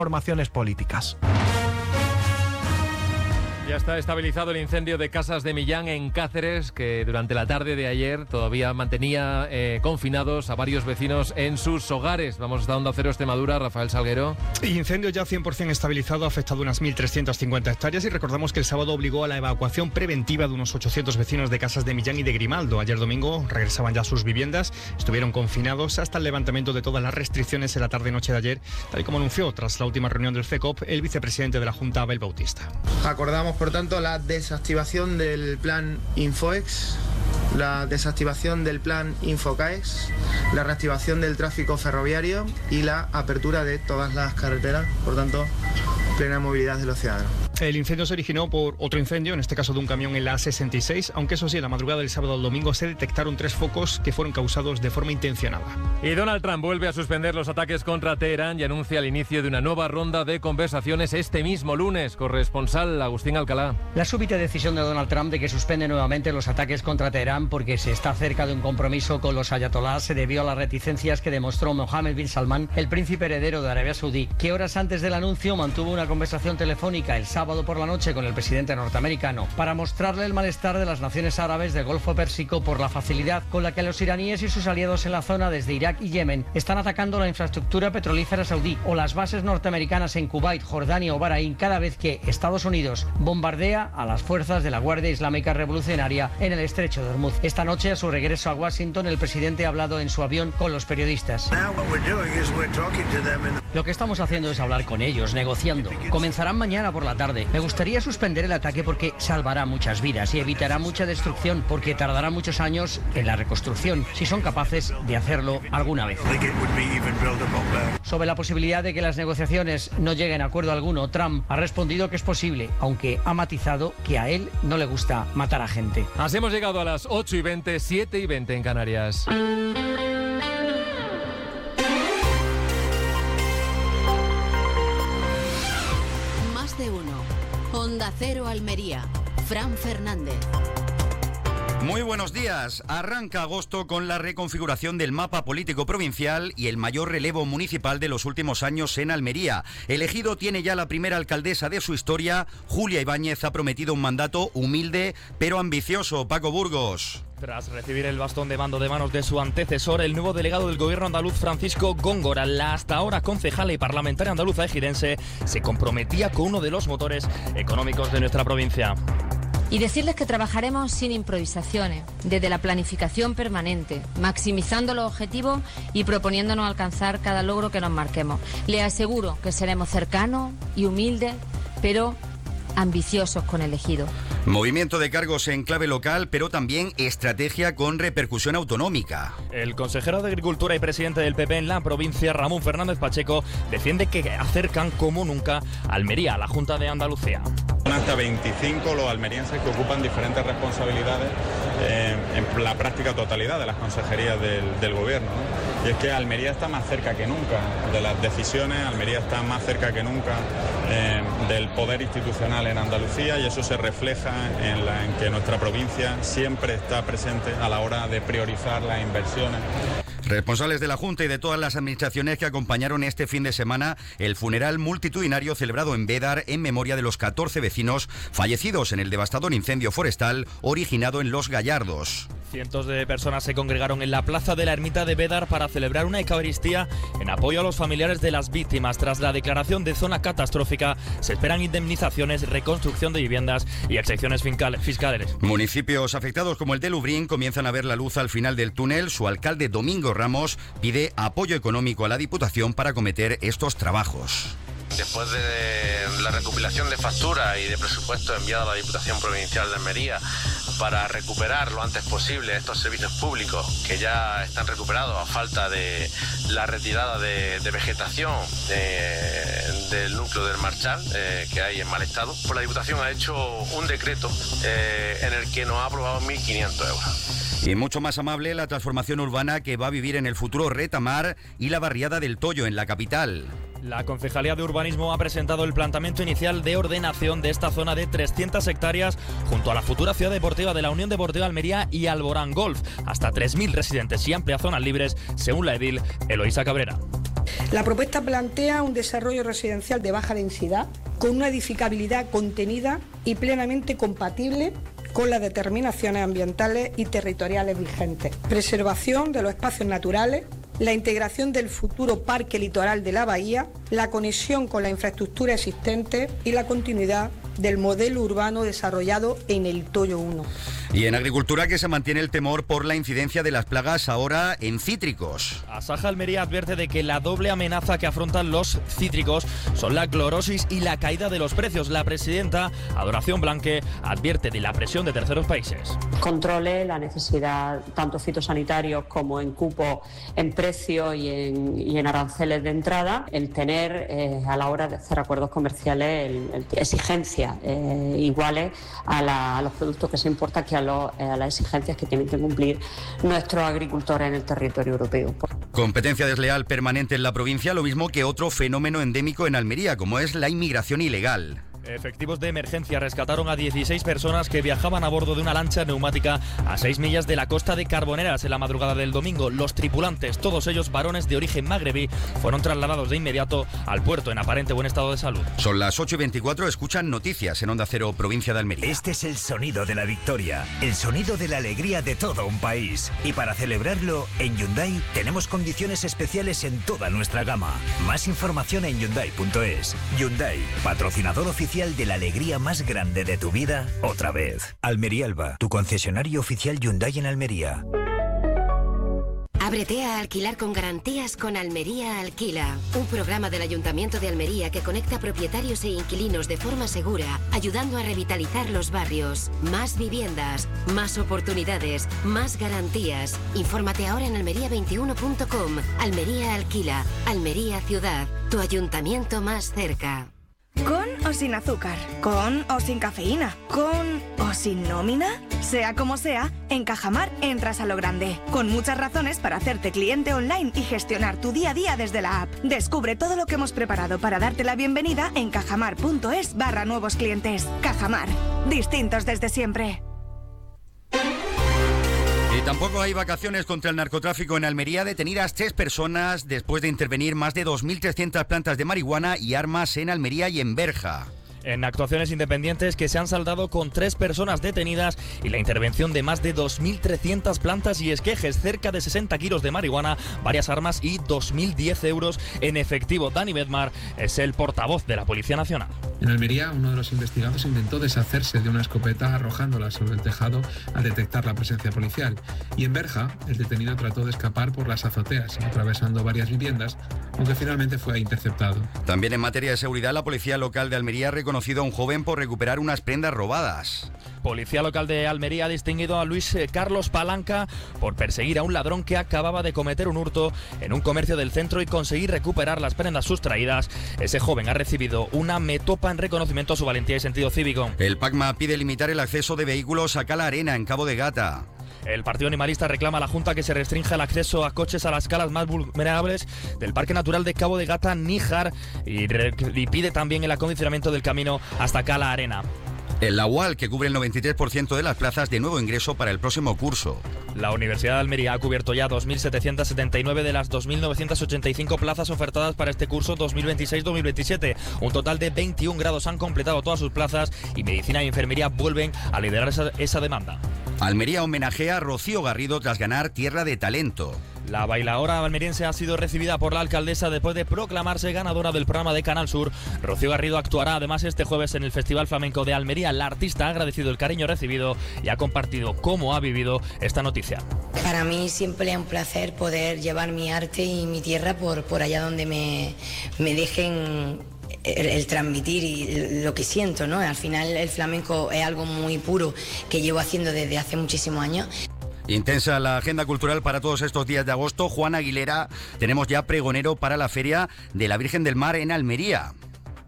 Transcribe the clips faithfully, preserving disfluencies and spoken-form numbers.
formaciones políticas. Ya está estabilizado el incendio de Casas de Millán en Cáceres, que durante la tarde de ayer todavía mantenía eh, confinados a varios vecinos en sus hogares. Vamos hasta Onda Cero Extremadura, Rafael Salguero. Incendio ya cien por ciento estabilizado, ha afectado unas mil trescientas cincuenta hectáreas y recordamos que el sábado obligó a la evacuación preventiva de unos ochocientos vecinos de Casas de Millán y de Grimaldo. Ayer domingo regresaban ya a sus viviendas, estuvieron confinados hasta el levantamiento de todas las restricciones en la tarde-noche de ayer, tal y como anunció tras la última reunión del FECOP el vicepresidente de la Junta, Abel Bautista. Acordamos, por tanto, la desactivación del plan Infoex, la desactivación del plan Infocaex, la reactivación del tráfico ferroviario y la apertura de todas las carreteras, por tanto, plena movilidad de los ciudadanos. El incendio se originó por otro incendio, en este caso de un camión en la A sesenta y seis, aunque eso sí, en la madrugada del sábado al domingo se detectaron tres focos que fueron causados de forma intencionada. Y Donald Trump vuelve a suspender los ataques contra Teherán y anuncia el inicio de una nueva ronda de conversaciones este mismo lunes. Corresponsal Agustín Alcalá. La súbita decisión de Donald Trump de que suspende nuevamente los ataques contra Teherán porque se está cerca de un compromiso con los ayatolás se debió a las reticencias que demostró Mohammed bin Salman, el príncipe heredero de Arabia Saudí, que horas antes del anuncio mantuvo una conversación telefónica el sábado por la noche con el presidente norteamericano para mostrarle el malestar de las naciones árabes del Golfo Pérsico por la facilidad con la que los iraníes y sus aliados en la zona desde Irak y Yemen están atacando la infraestructura petrolífera saudí o las bases norteamericanas en Kuwait, Jordania o Bahrein cada vez que Estados Unidos bombardea a las fuerzas de la Guardia Islámica Revolucionaria en el estrecho de Hormuz. Esta noche, a su regreso a Washington, el presidente ha hablado en su avión con los periodistas. Lo que estamos haciendo es hablar con ellos, negociando. Comenzarán mañana por la tarde. Me gustaría suspender el ataque porque salvará muchas vidas y evitará mucha destrucción porque tardará muchos años en la reconstrucción, si son capaces de hacerlo alguna vez. Sobre la posibilidad de que las negociaciones no lleguen a acuerdo alguno, Trump ha respondido que es posible, aunque ha matizado que a él no le gusta matar a gente. Así hemos llegado a las ocho y veinte, siete y veinte en Canarias. Más de uno. Onda Cero Almería. Fran Fernández. Muy buenos días. Arranca agosto con la reconfiguración del mapa político provincial y el mayor relevo municipal de los últimos años en Almería. El Ejido tiene ya la primera alcaldesa de su historia. Julia Ibáñez ha prometido un mandato humilde pero ambicioso. Paco Burgos. Tras recibir el bastón de mando de manos de su antecesor, el nuevo delegado del gobierno andaluz, Francisco Góngora, la hasta ahora concejala y parlamentaria andaluza ejidense, se comprometía con uno de los motores económicos de nuestra provincia. Y decirles que trabajaremos sin improvisaciones, desde la planificación permanente, maximizando los objetivos y proponiéndonos alcanzar cada logro que nos marquemos. Les aseguro que seremos cercanos y humildes, pero ambiciosos con el Ejido. Movimiento de cargos en clave local, pero también estrategia con repercusión autonómica. El consejero de Agricultura y presidente del P P en la provincia, Ramón Fernández Pacheco, defiende que acercan como nunca Almería a la Junta de Andalucía. Son hasta veinticinco los almerienses que ocupan diferentes responsabilidades eh, en la práctica totalidad de las consejerías del, del gobierno, ¿no? Y es que Almería está más cerca que nunca de las decisiones, Almería está más cerca que nunca eh, del poder institucional en Andalucía, y eso se refleja en, la, en que nuestra provincia siempre está presente a la hora de priorizar las inversiones. Responsables de la Junta y de todas las administraciones que acompañaron este fin de semana el funeral multitudinario celebrado en Bédar en memoria de los catorce vecinos fallecidos en el devastador incendio forestal originado en Los Gallardos. Cientos de personas se congregaron en la plaza de la ermita de Bédar para celebrar una eucaristía en apoyo a los familiares de las víctimas. Tras la declaración de zona catastrófica, se esperan indemnizaciones, reconstrucción de viviendas y exenciones fiscales. Municipios afectados como el de Lubrín comienzan a ver la luz al final del túnel. Su alcalde, Domingo Ramos, pide apoyo económico a la Diputación para acometer estos trabajos. Después de la recopilación de facturas y de presupuestos enviados a la Diputación Provincial de Almería para recuperar lo antes posible estos servicios públicos que ya están recuperados a falta de la retirada de, de vegetación de, del núcleo del Marchal, eh, que hay en mal estado, pues la Diputación ha hecho un decreto eh, en el que nos ha aprobado mil quinientos euros. Y mucho más amable la transformación urbana que va a vivir en el futuro Retamar y la barriada del Toyo en la capital. La Concejalía de Urbanismo ha presentado el planteamiento inicial de ordenación de esta zona de trescientas hectáreas junto a la futura ciudad deportiva de la Unión Deportiva Almería y Alborán Golf. Hasta tres mil residentes y amplias zonas libres, según la edil Eloísa Cabrera. La propuesta plantea un desarrollo residencial de baja densidad, con una edificabilidad contenida y plenamente compatible con las determinaciones ambientales y territoriales vigentes. Preservación de los espacios naturales, la integración del futuro parque litoral de la bahía, la conexión con la infraestructura existente y la continuidad del modelo urbano desarrollado en el Toyo uno. Y en agricultura, que se mantiene el temor por la incidencia de las plagas ahora en cítricos. Asaja Almería advierte de que la doble amenaza que afrontan los cítricos son la clorosis y la caída de los precios. La presidenta Adoración Blanque advierte de la presión de terceros países. Controle la necesidad tanto fitosanitarios como en cupo, en precio y en, y en aranceles de entrada, el tener eh, a la hora de hacer acuerdos comerciales el, el, exigencias eh, iguales a, la, a los productos que se importan que a, lo, a las exigencias que tienen que cumplir nuestros agricultores en el territorio europeo. Competencia desleal permanente en la provincia, lo mismo que otro fenómeno endémico en Almería, como es la inmigración ilegal. Efectivos de emergencia rescataron a dieciséis personas que viajaban a bordo de una lancha neumática a seis millas de la costa de Carboneras en la madrugada del domingo. Los tripulantes, todos ellos varones de origen magrebí, fueron trasladados de inmediato al puerto en aparente buen estado de salud. Son las ocho y veinticuatro, escuchan noticias en Onda Cero, provincia de Almería. Este es el sonido de la victoria, el sonido de la alegría de todo un país. Y para celebrarlo, en Hyundai tenemos condiciones especiales en toda nuestra gama. Más información en Hyundai punto es. Hyundai, patrocinador oficial de la alegría más grande de tu vida, otra vez. Almería Alba, tu concesionario oficial Hyundai en Almería. Ábrete a alquilar con garantías con Almería Alquila, un programa del Ayuntamiento de Almería que conecta propietarios e inquilinos de forma segura, ayudando a revitalizar los barrios. Más viviendas, más oportunidades, más garantías. Infórmate ahora en almería veintiuno punto com. Almería Alquila, Almería Ciudad, tu ayuntamiento más cerca. ¿Con o sin azúcar? ¿Con o sin cafeína? ¿Con o sin nómina? Sea como sea, en Cajamar entras a lo grande, con muchas razones para hacerte cliente online y gestionar tu día a día desde la app. Descubre todo lo que hemos preparado para darte la bienvenida en cajamar punto es barra nuevos clientes. Cajamar, distintos desde siempre. Y tampoco hay vacaciones contra el narcotráfico en Almería. Detenidas tres personas después de intervenir más de dos mil trescientas plantas de marihuana y armas en Almería y en Berja. En actuaciones independientes que se han saldado con tres personas detenidas y la intervención de más de dos mil trescientas plantas y esquejes, cerca de sesenta kilos de marihuana, varias armas y dos mil diez euros en efectivo. Dani Bedmar es el portavoz de la Policía Nacional. En Almería, uno de los investigados intentó deshacerse de una escopeta arrojándola sobre el tejado al detectar la presencia policial. Y en Berja, el detenido trató de escapar por las azoteas, atravesando varias viviendas, aunque finalmente fue interceptado. También en materia de seguridad, la Policía Local de Almería ha conocido a un joven por recuperar unas prendas robadas. Policía Local de Almería ha distinguido a Luis Carlos Palanca por perseguir a un ladrón que acababa de cometer un hurto en un comercio del centro y conseguir recuperar las prendas sustraídas. Ese joven ha recibido una metopa en reconocimiento a su valentía y sentido cívico. El PACMA pide limitar el acceso de vehículos a Cala Arena, en Cabo de Gata. El Partido Animalista reclama a la Junta que se restrinja el acceso a coches a las calas más vulnerables del Parque Natural de Cabo de Gata, Níjar, y, re- y pide también el acondicionamiento del camino hasta Cala Arena. El La U A L, que cubre el noventa y tres por ciento de las plazas de nuevo ingreso para el próximo curso. La Universidad de Almería ha cubierto ya dos mil setecientas setenta y nueve de las dos mil novecientas ochenta y cinco plazas ofertadas para este curso dos mil veintiséis dos mil veintisiete. Un total de veintiún grados han completado todas sus plazas y Medicina y Enfermería vuelven a liderar esa, esa demanda. Almería homenajea a Rocío Garrido tras ganar Tierra de Talento. La bailaora almeriense ha sido recibida por la alcaldesa después de proclamarse ganadora del programa de Canal Sur. Rocío Garrido actuará además este jueves en el Festival Flamenco de Almería. La artista ha agradecido el cariño recibido y ha compartido cómo ha vivido esta noticia. Para mí siempre es un placer poder llevar mi arte y mi tierra por, por allá donde me, me dejen el, el transmitir y lo que siento, ¿no? Al final el flamenco es algo muy puro que llevo haciendo desde hace muchísimos años. Intensa la agenda cultural para todos estos días de agosto. Juan Aguilera, tenemos ya pregonero para la Feria de la Virgen del Mar en Almería.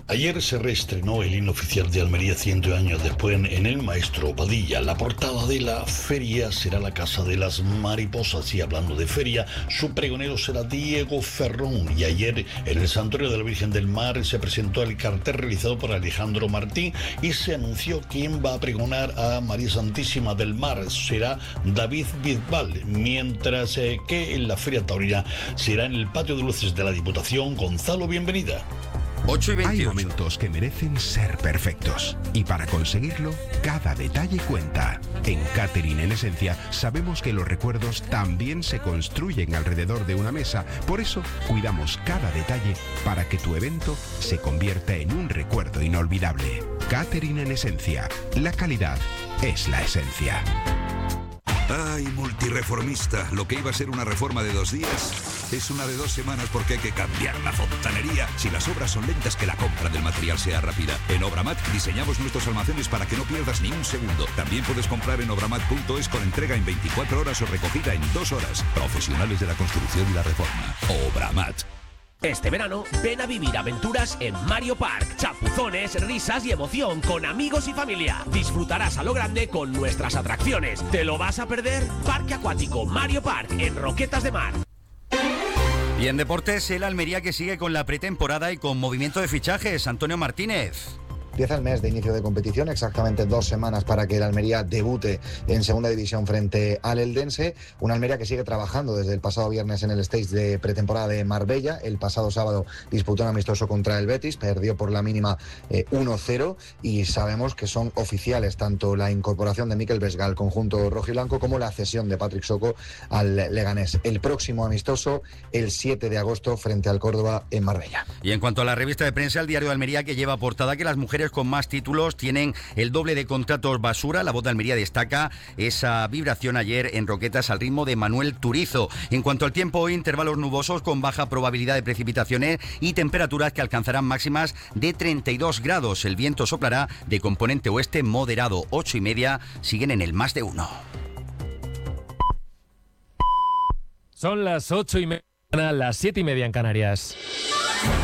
Ayer se reestrenó el himno oficial de Almería ciento años después en el Maestro Padilla. La portada de la feria será la Casa de las Mariposas y hablando de feria, su pregonero será Diego Ferrón. Y ayer en el Santuario de la Virgen del Mar se presentó el cartel realizado por Alejandro Martín y se anunció quién va a pregonar a María Santísima del Mar. Será David Bisbal, mientras eh, que en la feria taurina será en el patio de luces de la Diputación. Gonzalo, bienvenida. ocho y veintiocho. Hay momentos que merecen ser perfectos y para conseguirlo, cada detalle cuenta. En Catering en Esencia sabemos que los recuerdos también se construyen alrededor de una mesa, por eso cuidamos cada detalle para que tu evento se convierta en un recuerdo inolvidable. Catering en Esencia, la calidad es la esencia. Ay, multireformista, lo que iba a ser una reforma de dos días es una de dos semanas porque hay que cambiar la fontanería. Si las obras son lentas, que la compra del material sea rápida. En Obramat diseñamos nuestros almacenes para que no pierdas ni un segundo. También puedes comprar en obramat punto es con entrega en veinticuatro horas o recogida en dos horas. Profesionales de la construcción y la reforma. Obramat. Este verano, ven a vivir aventuras en Mario Park. Chapuzones, risas y emoción con amigos y familia. Disfrutarás a lo grande con nuestras atracciones. ¿Te lo vas a perder? Parque Acuático Mario Park en Roquetas de Mar. Y en deportes, el Almería que sigue con la pretemporada y con movimiento de fichajes. Antonio Martínez. Empieza el mes de inicio de competición, exactamente dos semanas para que el Almería debute en segunda división frente al Eldense. Un Almería que sigue trabajando desde el pasado viernes en el stage de pretemporada de Marbella. El pasado sábado disputó un amistoso contra el Betis, perdió por la mínima eh, uno cero y sabemos que son oficiales tanto la incorporación de Mikel Vesga al conjunto rojiblanco como la cesión de Patrick Soco al Leganés. El próximo amistoso, el siete de agosto, frente al Córdoba en Marbella. Y en cuanto a la revista de prensa, el Diario de Almería, que lleva portada que las mujeres con más títulos tienen el doble de contratos basura. La Voz de Almería destaca esa vibración ayer en Roquetas al ritmo de Manuel Turizo. En cuanto al tiempo, hoy intervalos nubosos con baja probabilidad de precipitaciones y temperaturas que alcanzarán máximas de treinta y dos grados. El viento soplará de componente oeste moderado. Ocho y media siguen en el más de uno. Son las ocho y media, las siete y media en Canarias.